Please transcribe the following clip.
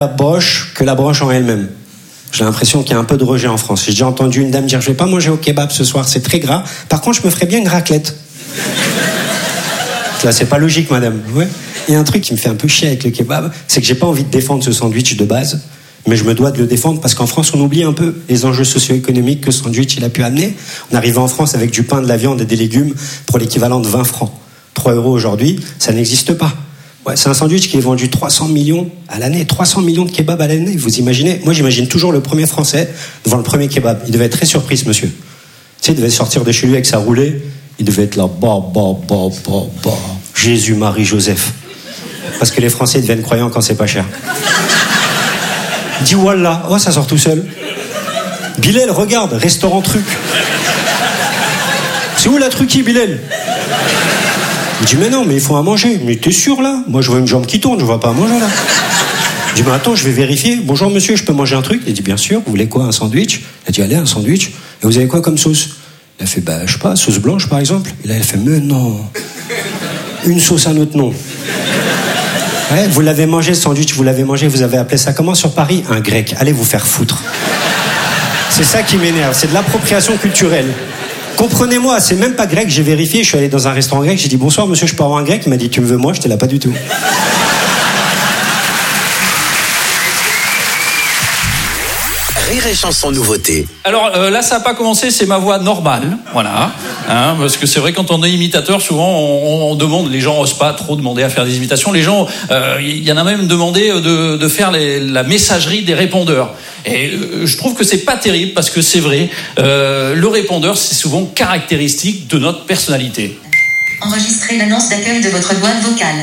la broche que la broche en elle-même. J'ai l'impression qu'il y a un peu de rejet en France. J'ai déjà entendu une dame dire « Je vais pas manger au kebab ce soir, c'est très gras. Par contre, je me ferais bien une raclette. » Là, c'est pas logique, madame. Ouais. Il y a un truc qui me fait un peu chier avec le kebab, c'est que j'ai pas envie de défendre ce sandwich de base, mais je me dois de le défendre parce qu'en France, on oublie un peu les enjeux socio-économiques que ce sandwich il a pu amener. On arrive en France avec du pain, de la viande et des légumes pour l'équivalent de 20 francs. 3 € aujourd'hui, ça n'existe pas. Ouais, c'est un sandwich qui est vendu 300 millions à l'année, 300 millions de kebabs à l'année, vous imaginez? Moi, j'imagine toujours le premier Français devant le premier kebab. Il devait être très surpris, ce monsieur. Tu sais, il devait sortir de chez lui avec sa roulée, il devait être là, Jésus, Marie, Joseph. Parce que les Français deviennent croyants quand c'est pas cher. Dis wallah, oh, ça sort tout seul. Bilal, regarde, restaurant truc. C'est où la truquie, Bilal? Il dit, mais non, mais il faut à manger. Mais t'es sûr, là? Moi, je vois une jambe qui tourne, je vois pas à manger, là. Je dis, mais attends, je vais vérifier. Bonjour, monsieur, je peux manger un truc? Il dit, bien sûr, vous voulez quoi, un sandwich? Il a dit, allez, un sandwich. Et vous avez quoi comme sauce? Il a fait, je sais pas, sauce blanche, par exemple. Et là, il a fait, mais non. Une sauce à notre nom. Ouais, vous l'avez mangé, ce sandwich, vous l'avez mangé, vous avez appelé ça comment sur Paris? Un grec. Allez vous faire foutre. C'est ça qui m'énerve, c'est de l'appropriation culturelle. Comprenez-moi, c'est même pas grec, j'ai vérifié, je suis allé dans un restaurant grec, j'ai dit bonsoir monsieur, je peux avoir un grec? Il m'a dit tu me veux moi? J'étais là pas du tout. Rire et chanson nouveauté. Alors là, ça n'a pas commencé, c'est ma voix normale, voilà. Parce que c'est vrai, quand on est imitateur, souvent on demande, les gens n'osent pas trop demander à faire des imitations. Les gens, il y en a même demandé de faire la messagerie des répondeurs. Et je trouve que c'est pas terrible parce que c'est vrai, le répondeur, c'est souvent caractéristique de notre personnalité. Enregistrez l'annonce d'accueil de votre boîte vocale.